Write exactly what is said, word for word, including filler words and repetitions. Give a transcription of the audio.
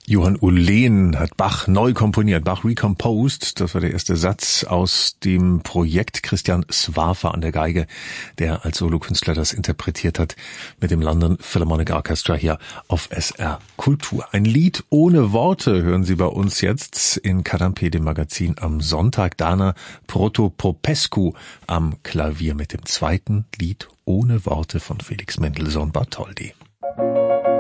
Johann Uleen hat Bach neu komponiert, Bach recomposed. Das war der erste Satz aus dem Projekt Christian Swafa an der Geige, der als Solokünstler das interpretiert hat mit dem London Philharmonic Orchestra hier auf S R Kultur. Ein Lied ohne Worte hören Sie bei uns jetzt in Kadampe, dem Magazin am Sonntag. Dana Protopopescu am Klavier mit dem zweiten Lied ohne Worte von Felix Mendelssohn Bartholdy.